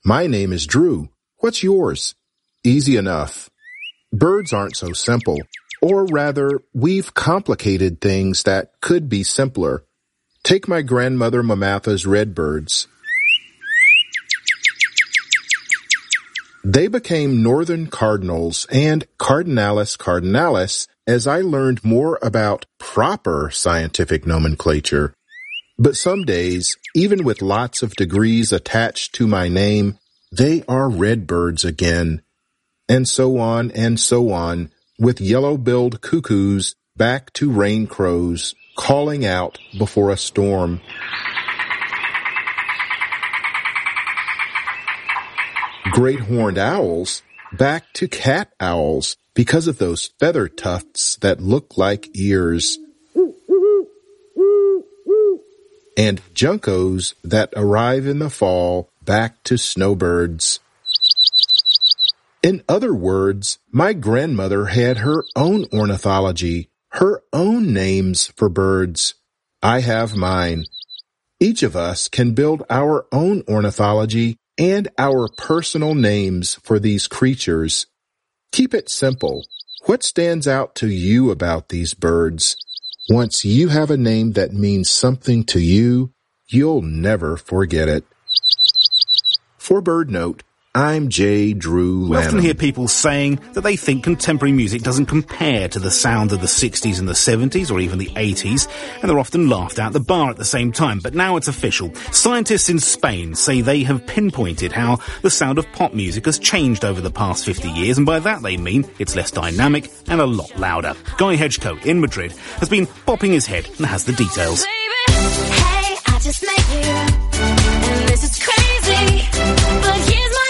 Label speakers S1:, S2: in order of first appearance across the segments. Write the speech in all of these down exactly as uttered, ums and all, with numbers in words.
S1: My name is Drew. What's yours? Easy enough. Birds aren't so simple. Or rather, we've complicated things that could be simpler. Take my grandmother Mamatha's redbirds. They became northern cardinals and Cardinalis cardinalis as I learned more about proper scientific nomenclature. But some days, even with lots of degrees attached to my name, they are redbirds again. And so on and so on, with yellow-billed cuckoos back to rain crows, calling out before a storm. Great horned owls back to cat owls because of those feather tufts that look like ears. And juncos that arrive in the fall back to snowbirds. In other words, my grandmother had her own ornithology, her own names for birds. I have mine. Each of us can build our own ornithology and our personal names for these creatures. Keep it simple. What stands out to you about these birds? Once you have a name that means something to you, you'll never forget it. For BirdNote, I'm J. Drew Lanham.
S2: We often hear people saying that they think contemporary music doesn't compare to the sound of the sixties and the seventies or even the eighties, and they're often laughed at the bar at the same time. But now it's official. Scientists in Spain say they have pinpointed how the sound of pop music has changed over the past fifty years, and by that they mean it's less dynamic and a lot louder. Guy Hedgecote in Madrid has been bopping his head and has the details.
S3: Baby, hey, I just met you, and this is crazy, but here's my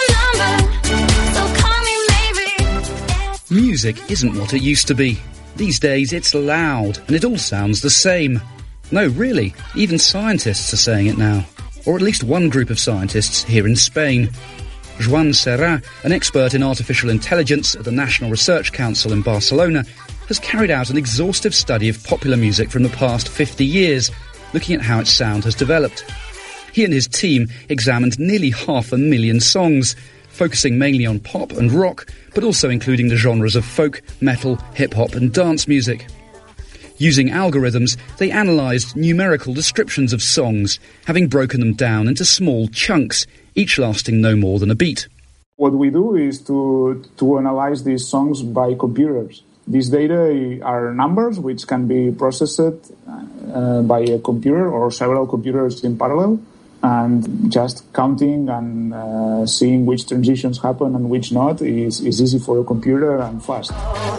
S4: Music isn't what it used to be. These days it's loud and it all sounds the same. No, really, even scientists are saying it now. Or at least one group of scientists here in Spain. Joan Serra, an expert in artificial intelligence at the National Research Council in Barcelona, has carried out an exhaustive study of popular music from the past fifty years, looking at how its sound has developed. He and his team examined nearly half a million songs, focusing mainly on pop and rock, but also including the genres of folk, metal, hip-hop and dance music. Using algorithms, they analysed numerical descriptions of songs, having broken them down into small chunks, each lasting no more than a beat.
S5: What we do is to, to analyse these songs by computers. These data are numbers which can be processed uh, by a computer or several computers in parallel. And just counting and uh, seeing which transitions happen and which not is, is easy for a computer and fast.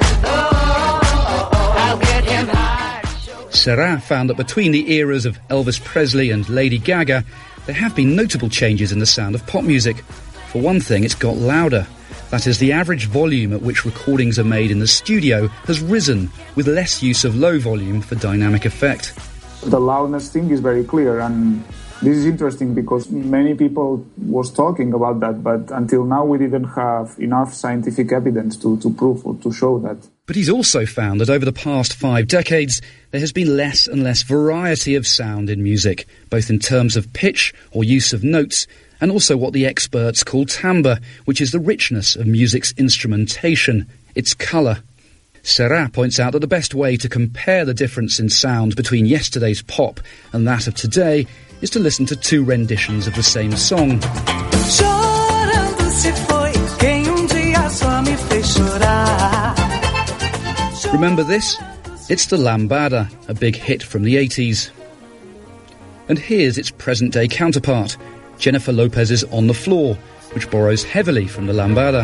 S4: Serra found that between the eras of Elvis Presley and Lady Gaga, there have been notable changes in the sound of pop music. For one thing, it's got louder. That is, the average volume at which recordings are made in the studio has risen, with less use of low volume for dynamic effect.
S5: The loudness thing is very clear, and this is interesting because many people was talking about that, but until now we didn't have enough scientific evidence to, to prove or to show that.
S4: But he's also found that over the past five decades, there has been less and less variety of sound in music, both in terms of pitch or use of notes, and also what the experts call timbre, which is the richness of music's instrumentation, its colour. Serra points out that the best way to compare the difference in sound between yesterday's pop and that of today is to listen to two renditions of the same song. Remember this? It's the Lambada, a big hit from the eighties. And here's its present-day counterpart, Jennifer Lopez's On the Floor, which borrows heavily from the Lambada.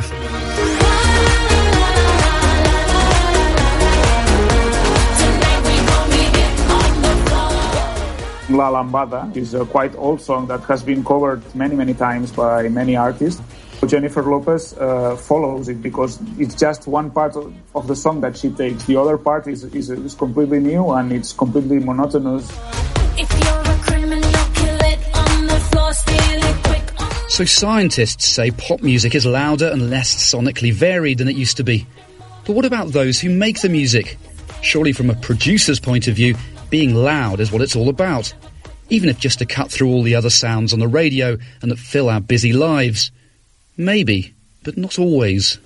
S5: La Lambada is a quite old song that has been covered many, many times by many artists. Jennifer Lopez uh, follows it because it's just one part of, of the song that she takes. The other part is, is, is completely new and it's completely monotonous.
S3: If you're a criminal, kill it on the floor, steal it quick.
S4: So scientists say pop music is louder and less sonically varied than it used to be. But what about those who make the music? Surely from a producer's point of view, being loud is what it's all about, even if just to cut through all the other sounds on the radio and that fill our busy lives. Maybe, but not always.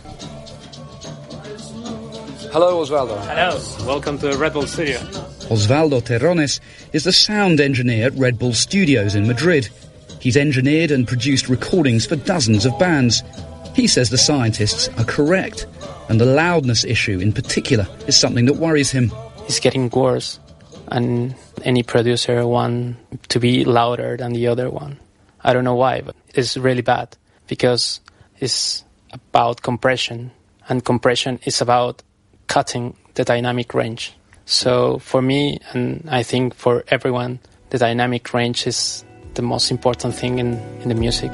S6: Hello, Osvaldo.
S7: Hello. Welcome to Red Bull Studio.
S4: Osvaldo Terrones is the sound engineer at Red Bull Studios in Madrid. He's engineered and produced recordings for dozens of bands. He says the scientists are correct, and the loudness issue in particular is something that worries him.
S8: It's getting worse, and any producer wants to be louder than the other one. I don't know why, but it's really bad, because it's about compression, and compression is about cutting the dynamic range. So for me, and I think for everyone, the dynamic range is the most important thing in, in the music.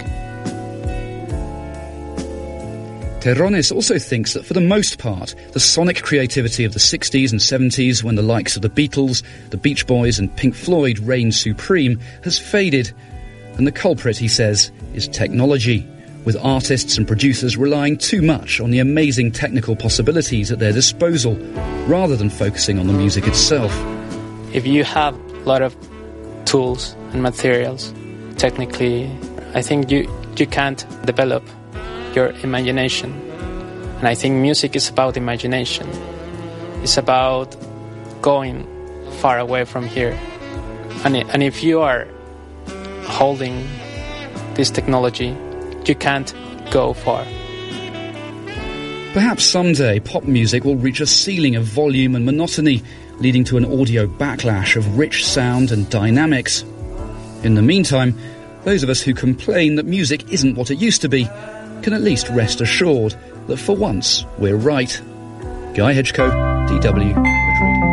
S4: Terrones also thinks that for the most part, the sonic creativity of the sixties and seventies, when the likes of the Beatles, the Beach Boys and Pink Floyd reigned supreme, has faded. And the culprit, he says, is technology, with artists and producers relying too much on the amazing technical possibilities at their disposal, rather than focusing on the music itself.
S8: If you have a lot of tools and materials, technically, I think you, you can't develop your imagination. And I think music is about imagination. It's about going far away from here. And, it, and if you are holding this technology, you can't go far.
S4: Perhaps someday pop music will reach a ceiling of volume and monotony, leading to an audio backlash of rich sound and dynamics. In the meantime, those of us who complain that music isn't what it used to be can at least rest assured that for once we're right. Guy Hedgecote, D W, Madrid.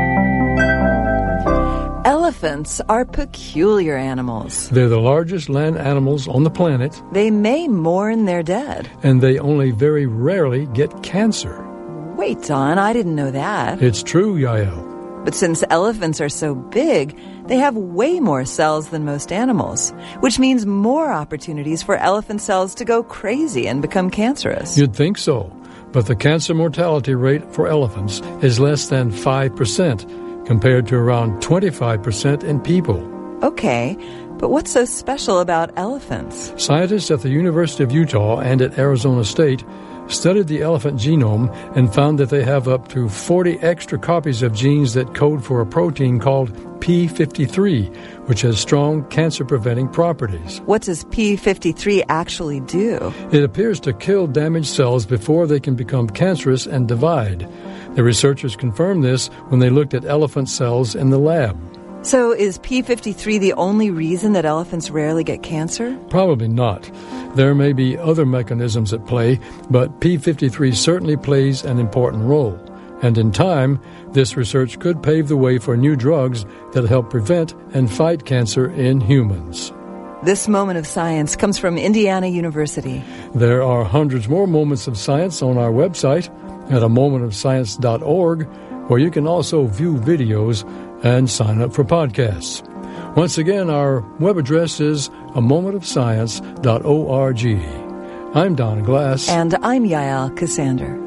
S9: Elephants are peculiar animals.
S10: They're the largest land animals on the planet.
S9: They may mourn their dead.
S10: And they only very rarely get cancer.
S9: Wait, Don, I didn't know that.
S10: It's true, Yael.
S9: But since elephants are so big, they have way more cells than most animals, which means more opportunities for elephant cells to go crazy and become cancerous.
S10: You'd think so, but the cancer mortality rate for elephants is less than five percent, compared to around twenty-five percent in people.
S9: Okay, but what's so special about elephants?
S10: Scientists at the University of Utah and at Arizona State studied the elephant genome and found that they have up to forty extra copies of genes that code for a protein called P fifty-three, which has strong cancer-preventing properties.
S9: What does P fifty-three actually do?
S10: It appears to kill damaged cells before they can become cancerous and divide. The researchers confirmed this when they looked at elephant cells in the lab.
S9: So is P fifty-three the only reason that elephants rarely get cancer?
S10: Probably not. There may be other mechanisms at play, but P fifty-three certainly plays an important role. And in time, this research could pave the way for new drugs that help prevent and fight cancer in humans.
S9: This moment of science comes from Indiana University.
S10: There are hundreds more moments of science on our website at a moment of science dot org, where you can also view videos and sign up for podcasts. Once again, our web address is a moment of science dot org. I'm Don Glass.
S9: And I'm Yael Cassander.